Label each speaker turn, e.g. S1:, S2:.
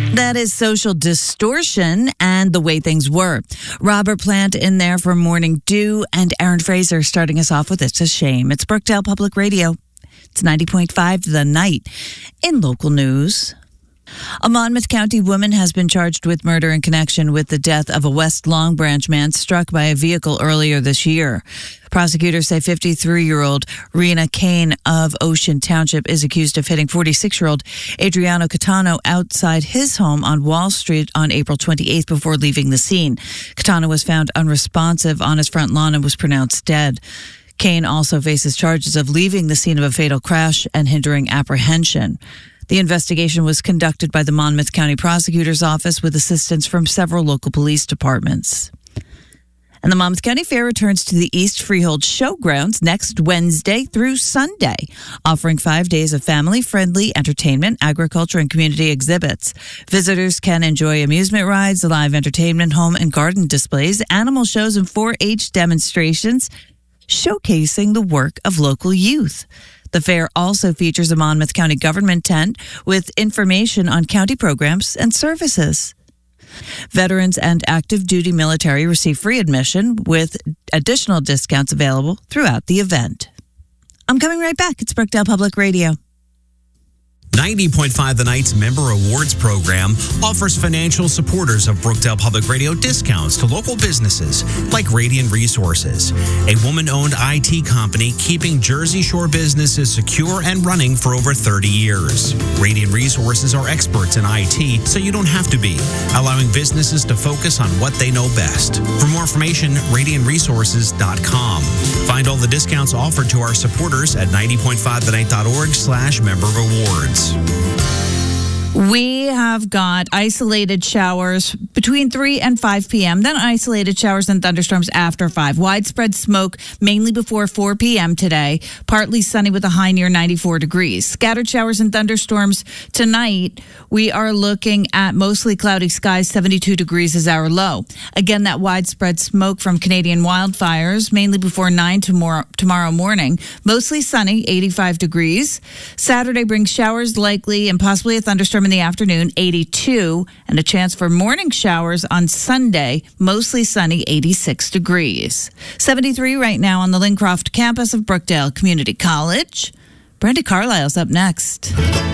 S1: That is Social Distortion and The Way Things Were. Robert Plant in there for Morning Dew, and Aaron Fraser starting us off with It's a Shame. It's Brookdale Public Radio. It's 90.5 The Night. In local news, a Monmouth County woman has been charged with murder in connection with the death of a West Long Branch man struck by a vehicle earlier this year. Prosecutors say 53-year-old Rena Kane of Ocean Township is accused of hitting 46-year-old Adriano Catano outside his home on Wall Street on April 28th before leaving the scene. Catano was found unresponsive on his front lawn and was pronounced dead. Kane also faces charges of leaving the scene of a fatal crash and hindering apprehension. The investigation was conducted by the Monmouth County Prosecutor's Office with assistance from several local police departments. And the Monmouth County Fair returns to the East Freehold Showgrounds next Wednesday through Sunday, offering 5 days of family-friendly entertainment, agriculture, and community exhibits. Visitors can enjoy amusement rides, live entertainment, home and garden displays, animal shows, and 4-H demonstrations, showcasing the work of local youth. The fair also features a Monmouth County government tent with information on county programs and services. Veterans and active duty military receive free admission with additional discounts available throughout the event. I'm coming right back. It's Brookdale Public Radio.
S2: 90.5 The Night's Member Awards program offers financial supporters of Brookdale Public Radio discounts to local businesses like Radiant Resources, a woman-owned IT company keeping Jersey Shore businesses secure and running for over 30 years. Radiant Resources are experts in IT, so you don't have to be, allowing businesses to focus on what they know best. For more information, radiantresources.com. Find all the discounts offered to our supporters at 90.5thenight.org/member rewards.
S1: We have got isolated showers between 3 and 5 p.m., then isolated showers and thunderstorms after 5. Widespread smoke mainly before 4 p.m. today. Partly sunny with a high near 94 degrees. Scattered showers and thunderstorms tonight. We are looking at mostly cloudy skies. 72 degrees is our low. Again, that widespread smoke from Canadian wildfires, mainly before 9 tomorrow morning. Mostly sunny, 85 degrees. Saturday brings showers likely and possibly a thunderstorm in the afternoon, 82, and a chance for morning showers on Sunday, mostly sunny, 86 degrees. 73 right now on the Lincroft campus of Brookdale Community College. Brenda Carlisle's up next.